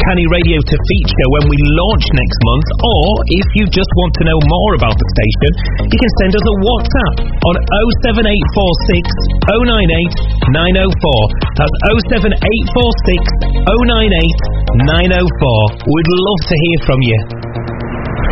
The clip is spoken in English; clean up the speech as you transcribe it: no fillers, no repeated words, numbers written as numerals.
Uncanny Radio to feature when we launch next month, or if you just want to know more about the station, you can send us a WhatsApp on 07846 098 904. That's 07846 098 904. We'd love to hear from you.